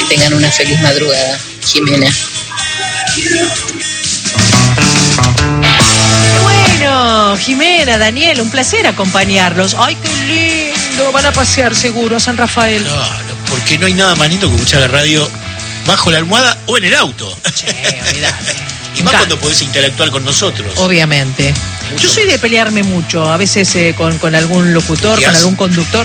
tengan una feliz madrugada. Jimena. Bueno, Jimena, Daniel, un placer acompañarlos. ¡Ay, qué lindo! Van a pasear seguro a San Rafael. Claro, porque no hay nada más lindo que escuchar la radio bajo la almohada o en el auto. Che, olvidate. Y más cuando podés interactuar con nosotros. Obviamente. Mucho Yo soy de pelearme mucho, a veces con algún locutor, con algún conductor,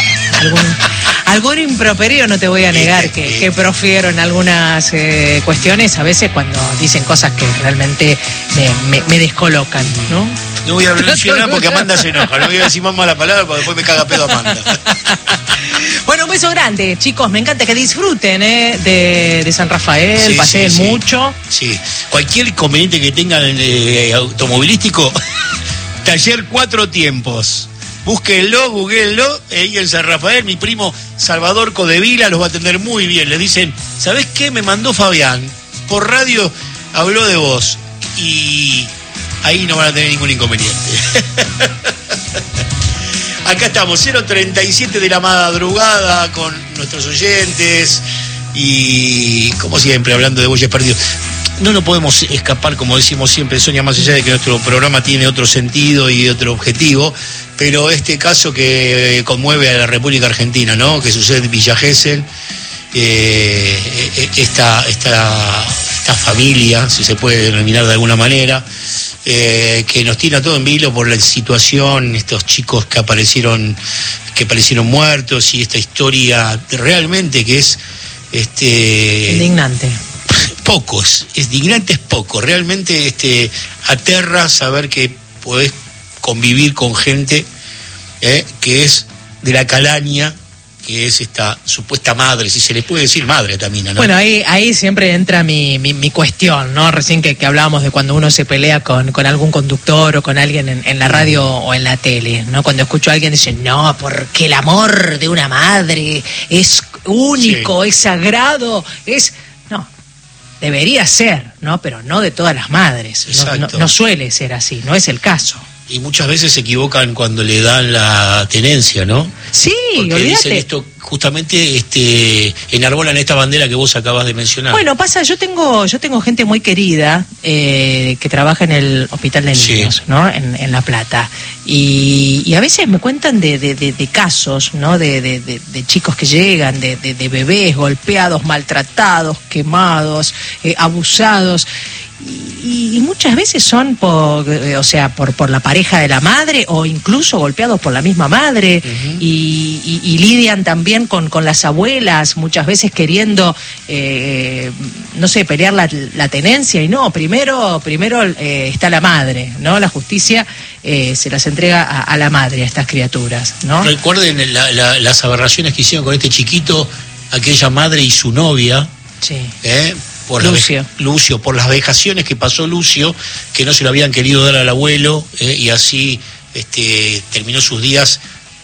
algún improperio, no te voy a negar que profiero en algunas cuestiones, a veces cuando dicen cosas que realmente me descolocan, ¿no? No voy a mencionar porque Amanda se enoja, no voy a decir más mala palabra porque después me caga pedo Amanda. Bueno, un beso grande, chicos, me encanta que disfruten de San Rafael, Sí, paseen sí, sí. mucho. Sí, cualquier inconveniente que tengan automovilístico, taller 4 tiempos. Búsquenlo, googleenlo, ahí en San Rafael, mi primo Salvador Codevila los va a atender muy bien. Le dicen, ¿sabés qué? Me mandó Fabián, por radio habló de vos, y ahí no van a tener ningún inconveniente. Acá estamos, 0:37 de la madrugada con nuestros oyentes y, como siempre, hablando de bueyes perdidos. No nos podemos escapar, como decimos siempre, Sonia, más allá de que nuestro programa tiene otro sentido y otro objetivo, pero este caso que conmueve a la República Argentina, ¿no? Que sucede en Villa Gesell, esta familia, si se puede denominar de alguna manera, que nos tiene a todo en vilo por la situación, estos chicos que aparecieron muertos, y esta historia realmente que es Indignante. Poco, es indignante, es poco. Realmente aterra saber que podés convivir con gente que es de la calaña, que es esta supuesta madre, si se le puede decir madre también, ¿no? Bueno, ahí siempre entra mi cuestión, ¿no? Recién que hablábamos de cuando uno se pelea con algún conductor o con alguien en la radio o en la tele, ¿no? Cuando escucho a alguien dice, no, porque el amor de una madre es único, sí, es sagrado, no, debería ser, ¿no? Pero no de todas las madres. No suele ser así, no es el caso. Y muchas veces se equivocan cuando le dan la tenencia, ¿no? Sí, porque olvídate. dicen esto, justamente enarbolan esta bandera que vos acabas de mencionar. Bueno, pasa, yo tengo gente muy querida que trabaja en el Hospital de Niños, sí, ¿no? En La Plata. Y a veces me cuentan de casos, ¿no? De chicos que llegan, de bebés golpeados, maltratados, quemados, abusados. Y muchas veces son por la pareja de la madre o incluso golpeados por la misma madre. Uh-huh. y lidian también con las abuelas, muchas veces queriendo pelear la tenencia, y no, primero está la madre, ¿no? La justicia se las entrega a la madre, a estas criaturas, ¿no? Recuerden las aberraciones que hicieron con este chiquito, aquella madre y su novia. Sí. Por Lucio, por las vejaciones que pasó Lucio, que no se lo habían querido dar al abuelo, y así terminó sus días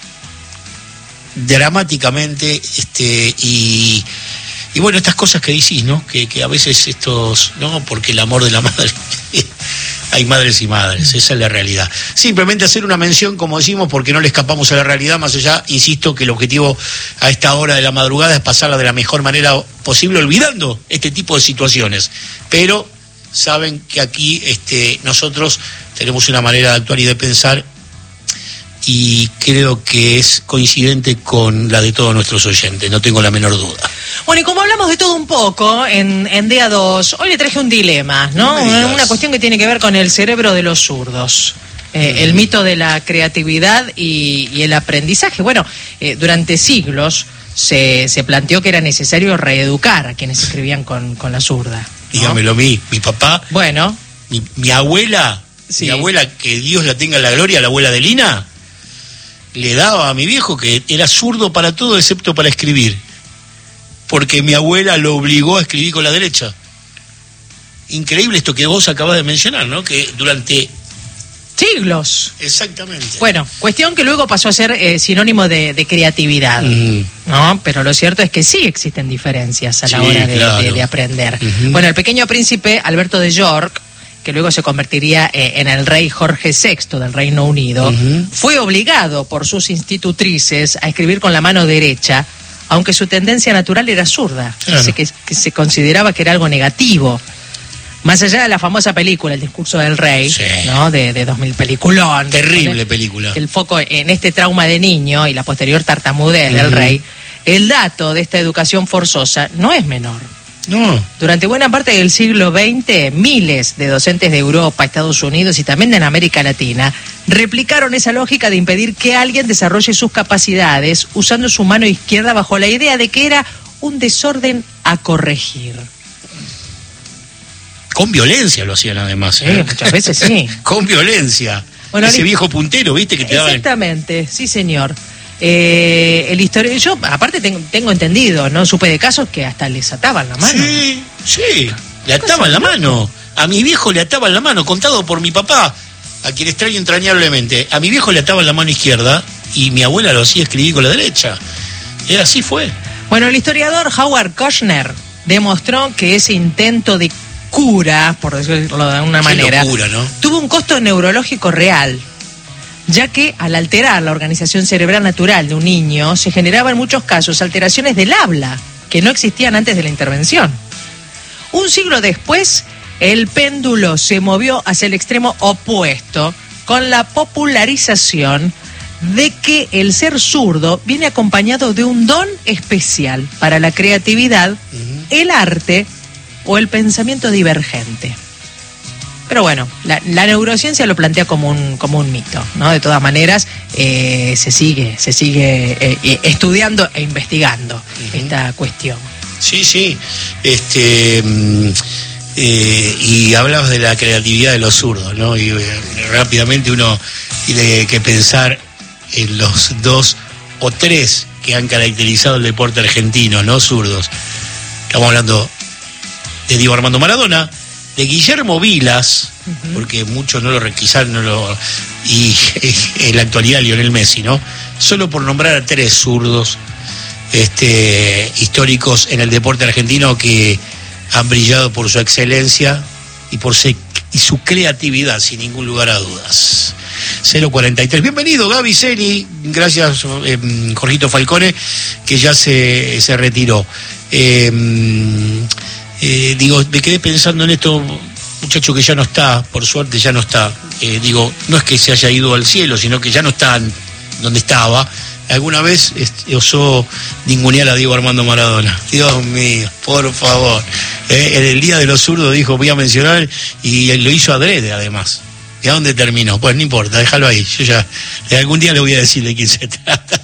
dramáticamente, y bueno, estas cosas que decís, ¿no? Que a veces no, porque el amor de la madre, hay madres y madres, esa es la realidad. Simplemente hacer una mención, como decimos, porque no le escapamos a la realidad, más allá, insisto, que el objetivo a esta hora de la madrugada es pasarla de la mejor manera posible, olvidando este tipo de situaciones. Pero saben que aquí nosotros tenemos una manera de actuar y de pensar, y creo que es coincidente con la de todos nuestros oyentes, no tengo la menor duda. Bueno, y como hablamos de todo un poco en DA2, hoy le traje un dilema, ¿no? Una cuestión que tiene que ver con el cerebro de los zurdos. El mito de la creatividad y el aprendizaje. Bueno, durante siglos se planteó que era necesario reeducar a quienes escribían con la zurda, ¿no? Dígamelo a mí, mi papá. Bueno. Mi abuela, sí, mi abuela, que Dios la tenga en la gloria, la abuela de Lina, le daba a mi viejo que era zurdo para todo excepto para escribir, porque mi abuela lo obligó a escribir con la derecha. Increíble esto que vos acabas de mencionar, ¿no? Que durante siglos. Exactamente. Bueno, cuestión que luego pasó a ser sinónimo de creatividad, ¿no? Pero lo cierto es que sí existen diferencias a la hora de aprender. Bueno, el Pequeño Príncipe, Alberto de York, que luego se convertiría en el rey Jorge VI del Reino Unido, fue obligado por sus institutrices a escribir con la mano derecha, aunque su tendencia natural era zurda. Claro. Así que se consideraba que era algo negativo. Más allá de la famosa película, El discurso del rey, sí, ¿no? De 2000, peliculón. Terrible película. El foco en este trauma de niño y la posterior tartamudez del rey. El dato de esta educación forzosa no es menor. No. Durante buena parte del siglo XX, miles de docentes de Europa, Estados Unidos y también de América Latina replicaron esa lógica de impedir que alguien desarrolle sus capacidades usando su mano izquierda bajo la idea de que era un desorden a corregir. Con violencia lo hacían además. Sí, muchas veces sí. Con violencia. Bueno, ese viejo puntero, ¿viste? Que te daban. Exactamente, sí señor. El historial, yo aparte tengo entendido, ¿no? Supe de casos que hasta les ataban la mano. Sí, sí, le ataban la mano. A mi viejo le ataban la mano, contado por mi papá, a quien extraño entrañablemente. A mi viejo le ataban la mano izquierda y mi abuela lo hacía escribir con la derecha. Y así fue. Bueno, el historiador Howard Kushner demostró que ese intento de cura, por decirlo de alguna manera, locura, ¿no? tuvo un costo neurológico real, ya que al alterar la organización cerebral natural de un niño, se generaban en muchos casos alteraciones del habla, que no existían antes de la intervención. Un siglo después, el péndulo se movió hacia el extremo opuesto, con la popularización de que el ser zurdo viene acompañado de un don especial para la creatividad, el arte o el pensamiento divergente. Pero bueno, la neurociencia lo plantea como un mito, ¿no? De todas maneras, se sigue estudiando e investigando esta cuestión. Sí, sí. Y hablabas de la creatividad de los zurdos, ¿no? Y rápidamente uno tiene que pensar en los 2 o 3 que han caracterizado el deporte argentino, ¿no? Zurdos. Estamos hablando de Diego Armando Maradona, de Guillermo Vilas, porque muchos no lo requisaron, y en la actualidad Lionel Messi, ¿no? Solo por nombrar a 3 zurdos históricos en el deporte argentino que han brillado por su excelencia y su creatividad, sin ningún lugar a dudas. 043. Bienvenido, Gaby Ceni. Gracias, Jorgito Falcone, que ya se retiró. Me quedé pensando en esto, muchacho que ya no está, por suerte ya no está. No es que se haya ido al cielo, sino que ya no está donde estaba. Alguna vez osó ningunear a Diego Armando Maradona. Dios mío, por favor. En el Día de los Zurdos dijo, voy a mencionar, y él lo hizo adrede además. ¿Y a dónde terminó? Pues no importa, déjalo ahí. Yo ya algún día le voy a decir de quién se trata.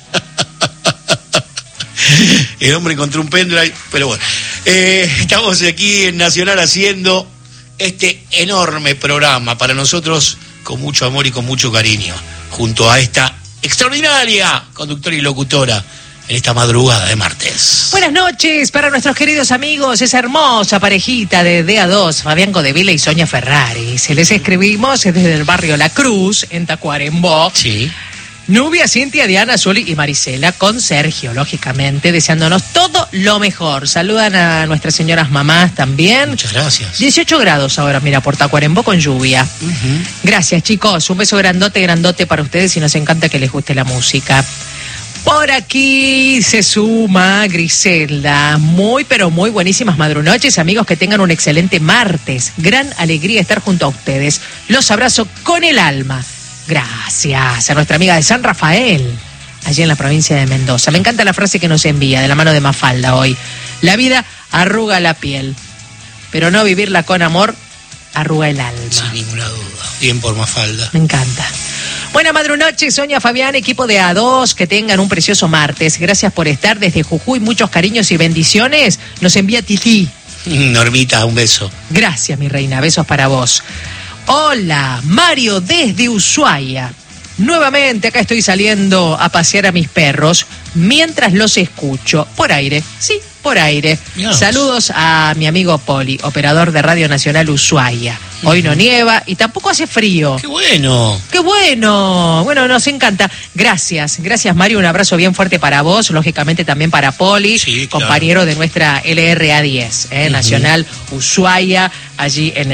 El hombre encontró un pendrive, pero bueno. Estamos aquí en Nacional haciendo este enorme programa para nosotros con mucho amor y con mucho cariño, junto a esta extraordinaria conductora y locutora en esta madrugada de martes. Buenas noches para nuestros queridos amigos, esa hermosa parejita de DA2, Fabián Codevila y Sonia Ferrari. Se les escribimos desde el barrio La Cruz, en Tacuarembó. Sí. Nubia, Cintia, Diana, Zuli y Marisela, con Sergio, lógicamente, deseándonos todo lo mejor. Saludan a nuestras señoras mamás también. Muchas gracias. 18 grados ahora, mira, por Tacuarembó con lluvia. Gracias, chicos. Un beso grandote para ustedes y nos encanta que les guste la música. Por aquí se suma Griselda. Muy, pero muy buenísimas madrunoches, amigos, que tengan un excelente martes. Gran alegría estar junto a ustedes. Los abrazo con el alma. Gracias a nuestra amiga de San Rafael, allí en la provincia de Mendoza. Me encanta la frase que nos envía de la mano de Mafalda hoy. La vida arruga la piel, pero no vivirla con amor arruga el alma. Sin ninguna duda. Bien por Mafalda. Me encanta. Buena madrunoche, Sonia, Fabián, equipo de A2, que tengan un precioso martes. Gracias por estar desde Jujuy, muchos cariños y bendiciones. Nos envía Titi. Normita, un beso. Gracias, mi reina, besos para vos. Hola, Mario desde Ushuaia. Nuevamente acá estoy saliendo a pasear a mis perros mientras los escucho. Por aire, sí, por aire. Dios. Saludos a mi amigo Poli, operador de Radio Nacional Ushuaia. Hoy no nieva y tampoco hace frío. ¡Qué bueno! ¡Qué bueno! Bueno, nos encanta. Gracias, Mario. Un abrazo bien fuerte para vos, lógicamente también para Poli, sí, claro, compañero de nuestra LRA10, Nacional Ushuaia, allí en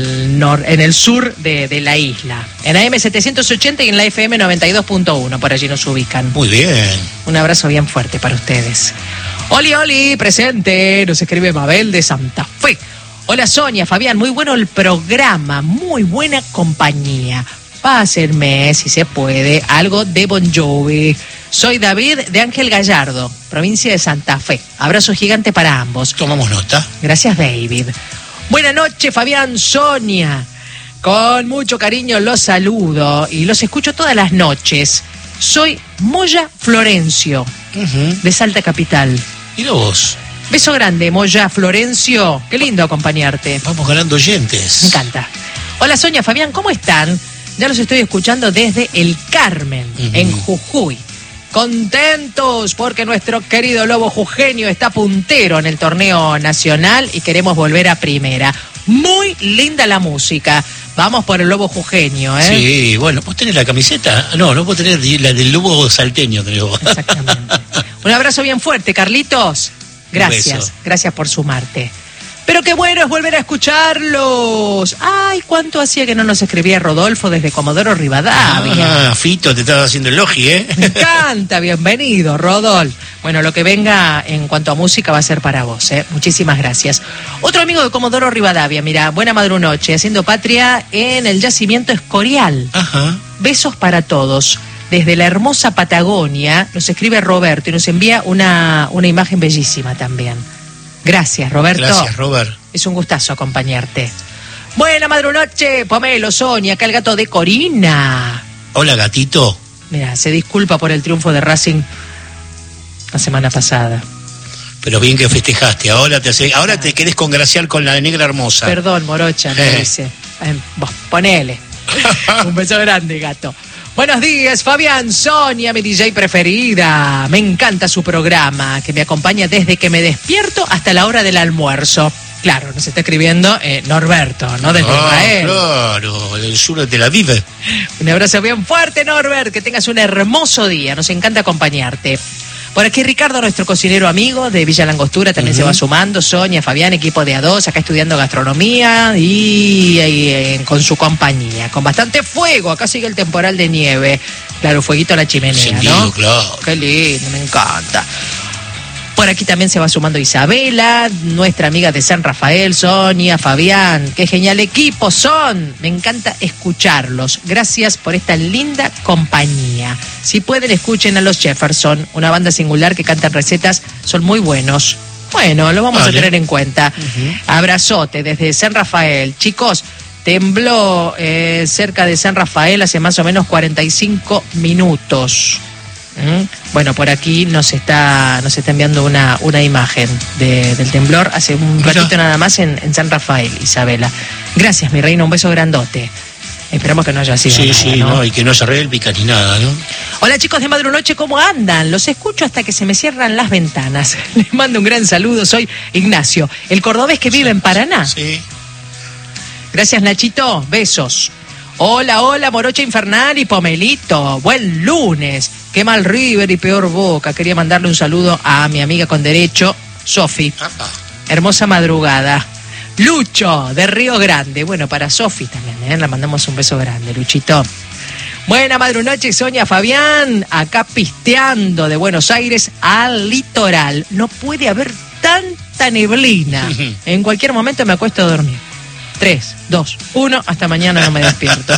el sur de la isla. En AM 780 y en la FM 92.1, por allí nos ubican. Muy bien. Un abrazo bien fuerte para ustedes. Oli, presente, nos escribe Mabel de Santa Fe. Hola Sonia, Fabián, muy bueno el programa, muy buena compañía. Pásenme, si se puede, algo de Bon Jovi. Soy David de Ángel Gallardo, provincia de Santa Fe. Abrazo gigante para ambos. Tomamos nota. Gracias, David. Buenas noches, Fabián, Sonia. Con mucho cariño los saludo y los escucho todas las noches. Soy Moya Florencio, de Salta Capital. Mira vos. Beso grande, Moya Florencio. Qué lindo acompañarte. Vamos ganando oyentes. Me encanta. Hola Sonia, Fabián, ¿cómo están? Ya los estoy escuchando desde El Carmen, en Jujuy. Contentos porque nuestro querido Lobo Jujeño está puntero en el torneo nacional y queremos volver a primera. Muy linda la música. Vamos por el Lobo Jujeño, ¿eh? Sí, bueno, ¿vos tenés la camiseta? No vos tenés la del Lobo salteño, tenés vos. Exactamente. Un abrazo bien fuerte, Carlitos. Gracias por sumarte. Pero qué bueno es volver a escucharlos. Ay, cuánto hacía que no nos escribía Rodolfo desde Comodoro Rivadavia. Fito, te estaba haciendo elogi, ¿eh? Me encanta, bienvenido, Rodol. Bueno, lo que venga en cuanto a música va a ser para vos, ¿eh? Muchísimas gracias. Otro amigo de Comodoro Rivadavia, mira, buena madrunoche, haciendo patria en el yacimiento Escorial. Ajá. Besos para todos. Desde la hermosa Patagonia nos escribe Roberto y nos envía una imagen bellísima también. Gracias, Roberto. Gracias, Robert. Es un gustazo acompañarte. Buena madrunoche, Pomelo, Sonia, acá el gato de Corina. Hola, gatito. Mira, se disculpa por el triunfo de Racing la semana pasada. Pero bien que festejaste. Ahora te querés congraciar con la negra hermosa. Perdón, morocha, me dice. Vos, ponele. Un beso grande, gato. Buenos días, Fabián, Sonia, mi DJ preferida. Me encanta su programa, que me acompaña desde que me despierto hasta la hora del almuerzo. Claro, nos está escribiendo Norberto, ¿no? Desde Israel. Claro, del sur de Tel Aviv. Un abrazo bien fuerte, Norbert. Que tengas un hermoso día. Nos encanta acompañarte. Por aquí Ricardo, nuestro cocinero amigo de Villa Langostura, también se va sumando. Sonia, Fabián, equipo de A2, acá estudiando gastronomía y con su compañía. Con bastante fuego, acá sigue el temporal de nieve. Claro, fueguito a la chimenea, ¿no? Claro. Qué lindo, me encanta. Por aquí también se va sumando Isabela, nuestra amiga de San Rafael, Sonia, Fabián. Qué genial equipo son. Me encanta escucharlos. Gracias por esta linda compañía. Si pueden, escuchen a los Jefferson, una banda singular que cantan recetas, son muy buenos. Bueno, lo vamos a tener en cuenta. Abrazote desde San Rafael. Chicos, tembló cerca de San Rafael hace más o menos 45 minutos. Bueno, por aquí nos está enviando una imagen del temblor hace un ratito nada más en San Rafael, Isabela. Gracias, mi reina, un beso grandote. Esperamos que no haya sido nada, ¿no? Y que no se reelpica ni nada, ¿no? Hola chicos de Madrunoche, ¿cómo andan? Los escucho hasta que se me cierran las ventanas. Les mando un gran saludo, soy Ignacio, el cordobés que vive en Paraná. Sí. Gracias, Nachito, besos. Hola, Morocha Infernal y Pomelito. Buen lunes. Qué mal River y peor Boca. Quería mandarle un saludo a mi amiga con derecho, Sofi. Hermosa madrugada. Lucho, de Río Grande. Bueno, para Sofi también, le mandamos un beso grande, Luchito. Buena madrunoche, Sonia, Fabián. Acá pisteando de Buenos Aires al litoral. No puede haber tanta neblina. En cualquier momento me acuesto a dormir. 3, 2, 1, hasta mañana no me despierto.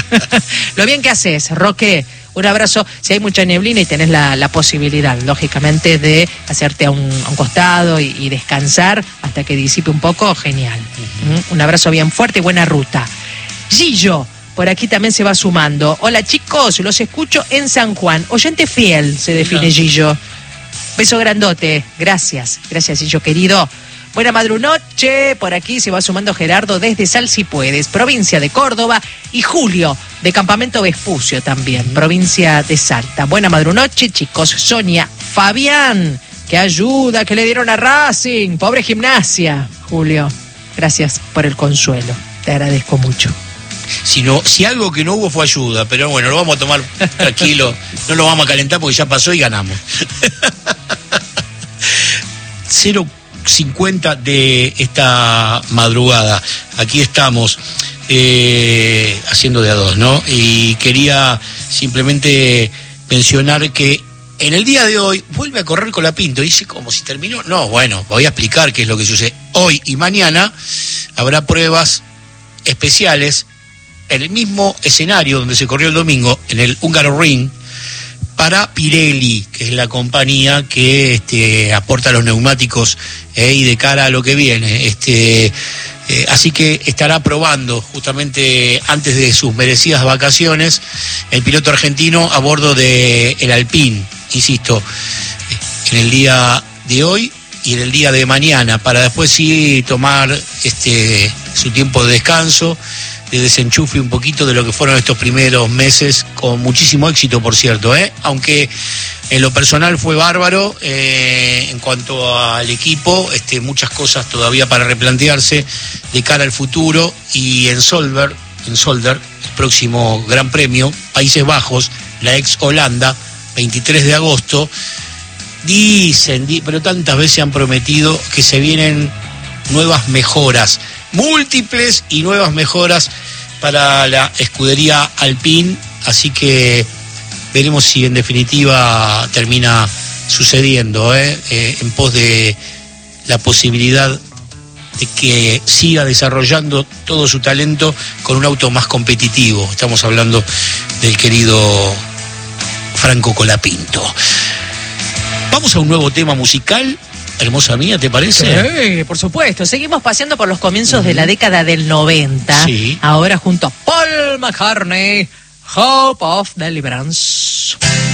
Lo bien que haces, Roque. Un abrazo. Si hay mucha neblina y tenés la posibilidad, lógicamente, de hacerte a un costado y descansar hasta que disipe un poco, genial. Un abrazo bien fuerte y buena ruta. Gillo, por aquí también se va sumando. Hola chicos, los escucho en San Juan. Oyente fiel se define Gillo. Beso grandote. Gracias, Gillo querido. Buena madrunoche, por aquí se va sumando Gerardo desde Sal Si Puedes, provincia de Córdoba, y Julio de Campamento Vespucio también, provincia de Salta. Buena madrunoche, chicos. Sonia, Fabián, qué ayuda que le dieron a Racing, pobre Gimnasia. Julio, gracias por el consuelo. Te agradezco mucho. Si algo que no hubo fue ayuda, pero bueno, lo vamos a tomar tranquilo, no lo vamos a calentar porque ya pasó y ganamos. 0:50 de esta madrugada. Aquí estamos haciendo de a dos, ¿no? Y quería simplemente mencionar que en el día de hoy vuelve a correr Colapinto. Dice, como si terminó. No, bueno, voy a explicar qué es lo que sucede. Hoy y mañana habrá pruebas especiales en el mismo escenario donde se corrió el domingo, en el Hungaroring, para Pirelli, que es la compañía que aporta los neumáticos y de cara a lo que viene. Así que estará probando justamente antes de sus merecidas vacaciones el piloto argentino a bordo del Alpine, insisto, en el día de hoy y en el día de mañana, para después sí tomar su tiempo de descanso, de desenchufe un poquito de lo que fueron estos primeros meses, con muchísimo éxito, por cierto, aunque en lo personal fue bárbaro. En cuanto al equipo, muchas cosas todavía para replantearse de cara al futuro, y en Zolder, el próximo Gran Premio, Países Bajos, la ex Holanda, 23 de agosto, dicen, pero tantas veces han prometido que se vienen nuevas mejoras, múltiples y nuevas mejoras para la escudería Alpine, así que veremos si en definitiva termina sucediendo en pos de la posibilidad de que siga desarrollando todo su talento con un auto más competitivo. Estamos hablando del querido Franco Colapinto. Vamos a un nuevo tema musical. Hermosa mía, ¿te parece? Sí, por supuesto. Seguimos paseando por los comienzos de la década del 90. Sí. Ahora junto a Paul McCartney, Hope of Deliverance.